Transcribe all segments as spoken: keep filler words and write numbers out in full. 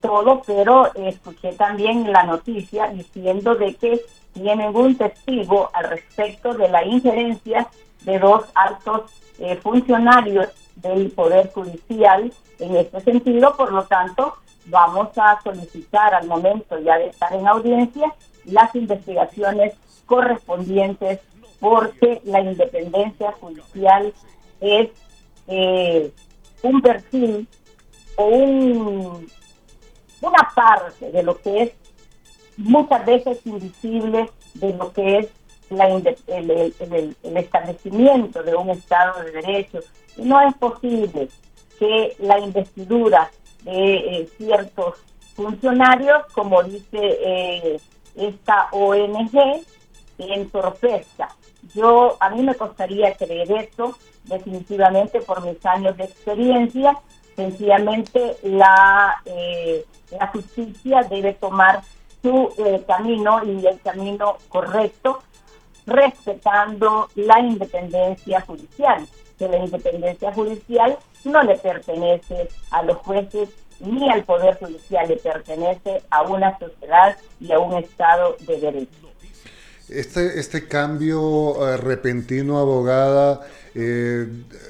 todo, pero escuché también la noticia diciendo de que tienen un testigo al respecto de la injerencia de dos altos eh, funcionarios del Poder Judicial en este sentido. Por lo tanto, vamos a solicitar al momento ya de estar en audiencia las investigaciones correspondientes, porque la independencia judicial es eh, un perfil o un, una parte de lo que es muchas veces invisible de lo que es la inde- el, el, el, el establecimiento de un Estado de Derecho. Y no es posible que la investidura de eh, ciertos funcionarios, como dice eh, esta O N G, entorpezca. Yo, a mí me costaría creer esto, definitivamente por mis años de experiencia. Sencillamente la, eh, la justicia debe tomar su eh, camino, y el camino correcto, respetando la independencia judicial, que la independencia judicial no le pertenece a los jueces ni al Poder Judicial, le pertenece a una sociedad y a un Estado de Derecho. Este, este cambio eh, repentino, abogada, eh,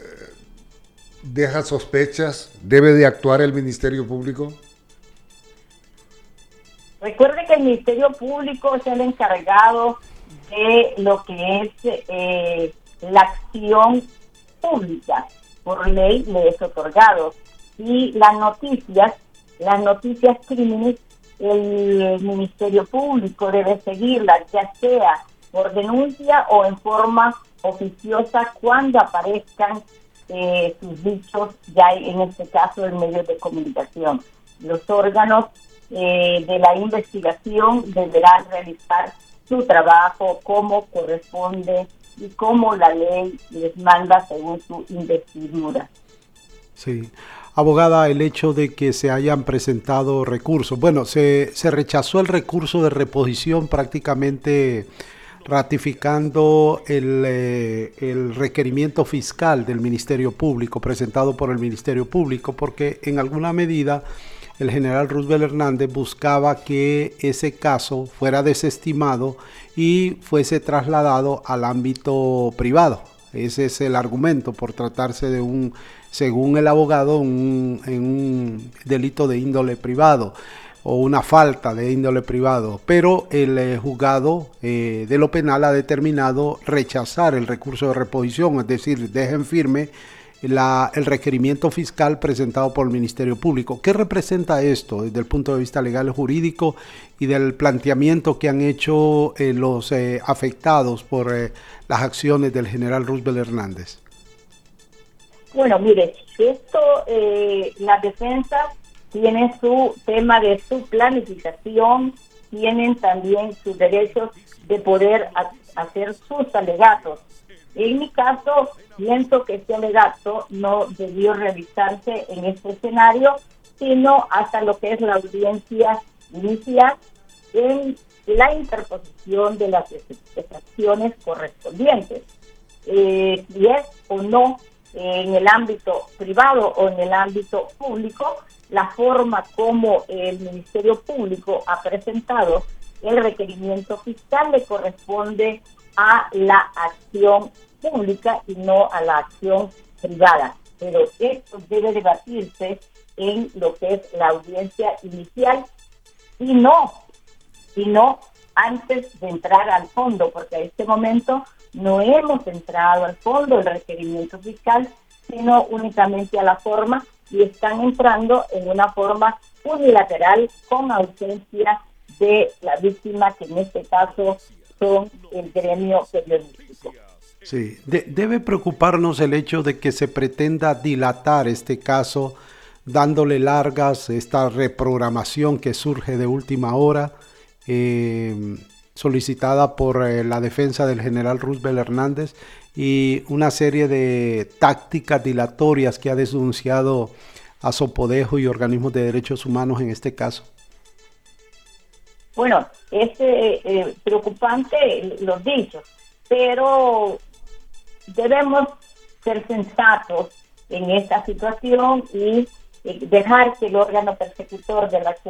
deja sospechas. ¿Debe de actuar el Ministerio Público? Recuerde que el Ministerio Público es el encargado de lo que es eh, la acción pública. Por ley le es otorgado. Y las noticias, las noticias crímenes, el Ministerio Público debe seguirlas, ya sea por denuncia o en forma oficiosa, cuando aparezcan eh, sus dichos, ya en este caso en medios de comunicación. Los órganos eh, de la investigación deberán realizar su trabajo como corresponde y como la ley les manda según su investidura. Sí. Abogada, el hecho de que se hayan presentado recursos, bueno, se, se rechazó el recurso de reposición, prácticamente ratificando el, eh, el requerimiento fiscal del Ministerio Público, presentado por el Ministerio Público, porque en alguna medida el general Roosevelt Hernández buscaba que ese caso fuera desestimado y fuese trasladado al ámbito privado. Ese es el argumento, por tratarse de un, según el abogado, un, en un delito de índole privado o una falta de índole privado, pero el eh, juzgado eh, de lo penal ha determinado rechazar el recurso de reposición, es decir, dejen firme la, el requerimiento fiscal presentado por el Ministerio Público. ¿Qué representa esto desde el punto de vista legal y jurídico y del planteamiento que han hecho eh, los eh, afectados por eh, las acciones del general Roosevelt Hernández? Bueno, mire, esto, eh, las defensas tienen su tema de su planificación, tienen también sus derechos de poder a, hacer sus alegatos. En mi caso, pienso que este alegato no debió realizarse en este escenario, sino hasta lo que es la audiencia inicial, en la interposición de las acciones correspondientes. Eh, si es o no en el ámbito privado o en el ámbito público, la forma como el Ministerio Público ha presentado el requerimiento fiscal le corresponde a la acción pública y no a la acción privada. Pero esto debe debatirse en lo que es la audiencia inicial y no, y no antes de entrar al fondo, porque a este momento no hemos entrado al fondo del requerimiento fiscal, sino únicamente a la forma, y están entrando en una forma unilateral con ausencia de la víctima, que en este caso son el gremio periodístico. Sí, de, debe preocuparnos el hecho de que se pretenda dilatar este caso, dándole largas, esta reprogramación que surge de última hora, eh, solicitada por eh, la defensa del general Roosevelt Hernández, y una serie de tácticas dilatorias que ha denunciado a Sopodejo y organismos de derechos humanos en este caso. Bueno, es eh, eh, preocupante los dichos, pero debemos ser sensatos en esta situación y eh, dejar que el órgano persecutor de la acción